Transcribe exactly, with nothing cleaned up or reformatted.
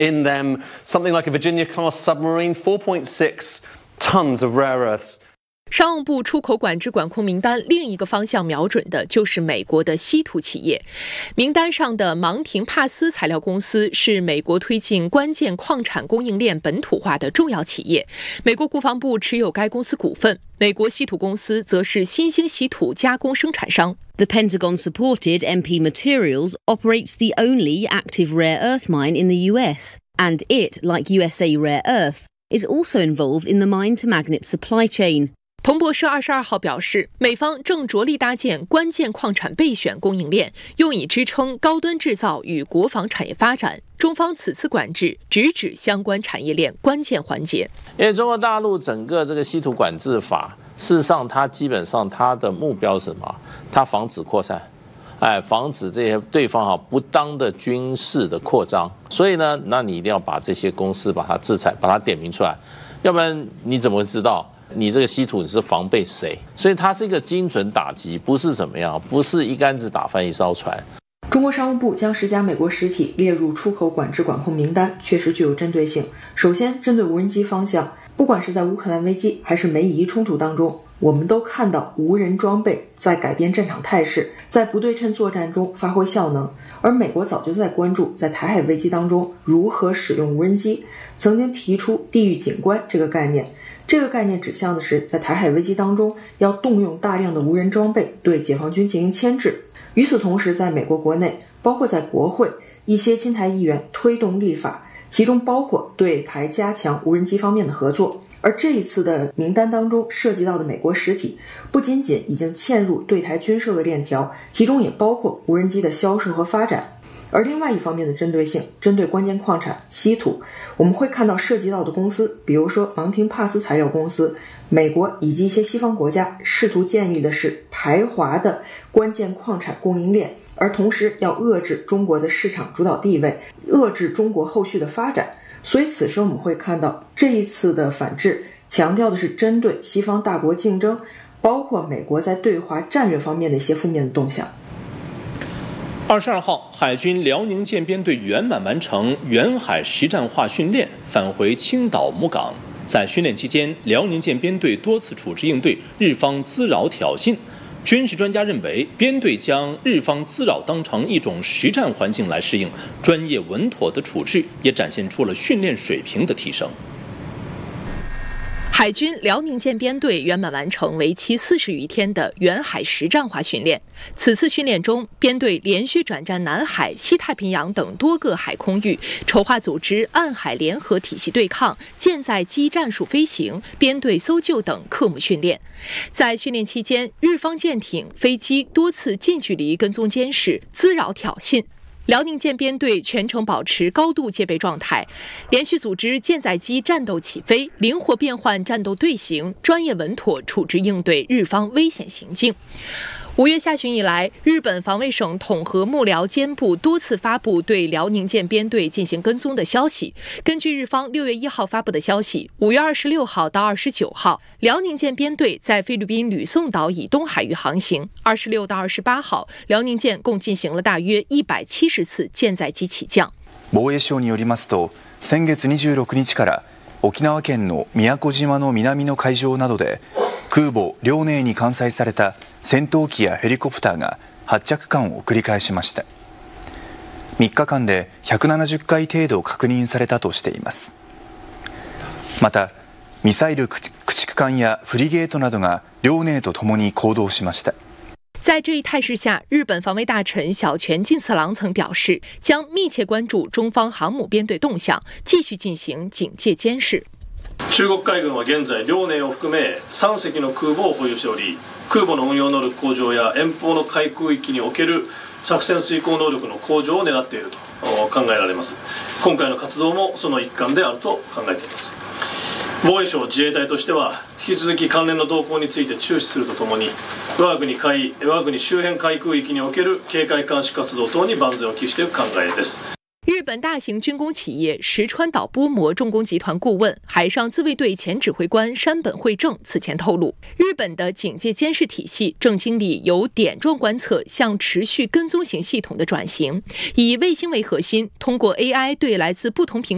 In them, something like a Virginia-class submarine, four point six tons of rare earths. 商务部出口管制管控名单另一个方向瞄准的就是美国的稀土企业。名单上的芒廷帕斯材料公司是美国推进关键矿产供应链本土化的重要企业，美国国防部持有该公司股份。美国稀土公司则是新兴稀土加工生产商。 The Pentagon-supported M P Materials operates the only active rare earth mine in the U S, and it, like U S A Rare Earth, is also involved in the mine-to-magnet supply chain. 彭博社二十二号表示，美方正着力搭建关键矿产备选供应链，用以支撑高端制造与国防产业发展。中方此次管制直指相关产业链关键环节。 因为中国大陆整个这个稀土管制法，事实上它基本上它的目标是什么？它防止扩散，哎，防止这些对方哈不当的军事的扩张。所以呢，那你一定要把这些公司把它制裁，把它点名出来，要不然你怎么会知道？你这个稀土你是防备谁？所以它是一个精准打击，不是怎么样，不是一竿子打翻一艘船。 中国商务部将十家美国实体列入出口管制管控名单，确实具有针对性。首先，针对无人机方向，不管是在乌克兰危机还是美以伊冲突当中，我们都看到无人装备在改变战场态势，在不对称作战中发挥效能。而美国早就在关注在台海危机当中如何使用无人机，曾经提出地域警官这个概念。这个概念指向的是在台海危机当中要动用大量的无人装备对解放军进行牵制。与此同时，在美国国内，包括在国会，一些亲台议员推动立法，其中包括对台加强无人机方面的合作。而这一次的名单当中涉及到的美国实体，不仅仅已经嵌入对台军售的链条，其中也包括无人机的销售和发展。而另外一方面的针对性，针对关键矿产稀土，我们会看到涉及到的公司，比如说芒廷帕斯材料公司，美国以及一些西方国家试图建立的是排华的关键矿产供应链，而同时要遏制中国的市场主导地位，遏制中国后续的发展。所以此时我们会看到这一次的反制强调的是针对西方大国竞争，包括美国在对华战略方面的一些负面的动向。 二十二号，海军辽宁舰编队圆满完成远海实战化训练，返回青岛母港。在训练期间，辽宁舰编队多次处置应对日方滋扰挑衅。军事专家认为，编队将日方滋扰当成一种实战环境来适应，专业稳妥的处置也展现出了训练水平的提升。 海军辽宁舰编队圆满完成为期四十余天的远海实战化训练。此次训练中，编队连续转战南海、西太平洋等多个海空域，筹划组织岸海联合体系对抗、舰载机战术飞行、编队搜救等科目训练。在训练期间，日方舰艇、飞机多次近距离跟踪监视、滋扰挑衅。辽宁舰编队全程保持高度戒备状态，连续组织舰载机战斗起飞，灵活变换战斗队形，专业稳妥处置应对日方危险行径。五月下旬以来，日本防卫省统合幕僚监部多次发布对辽宁舰编队进行跟踪的消息。根据日方六月一号发布的消息，五月二十六号到二十九号，辽宁舰编队在菲律宾吕宋岛以东海域航行。二十六到二十八号，辽宁舰共进行了大约一百七十次舰载机起降。 防衛省によりますと、先月二十六日から沖縄県の宮古島の南の海上などで空母遼寧に艦載された戦闘機やヘリコプターが発着艦を繰り返しました。みっかかんでひゃくななじゅっかい程度確認されたとしています。またミサイル駆逐艦やフリゲートなどが遼寧とともに行動しました。 在这一态势下，日本防卫大臣小泉进次郎曾表示，将密切关注中方航母编队动向，继续进行警戒监视。 中国海軍は現在遼寧を含めさん隻の空母を保有しており、空母の運用能力向上や遠方の海空域における作戦遂行能力の向上を狙っていると考えられます。今回の活動もその一環であると考えています。防衛省自衛隊としては引き続き関連の動向について注視するとともに、我が国海我が国周辺海空域における警戒監視活動等に万全を期している考えです。 日本大型军工企业石川岛波摩重工集团顾问、海上自卫队前指挥官山本惠正此前透露，日本的警戒监视体系正经历由点状观测向持续跟踪型系统的转型，以卫星为核心，通过 A I 对来自不同平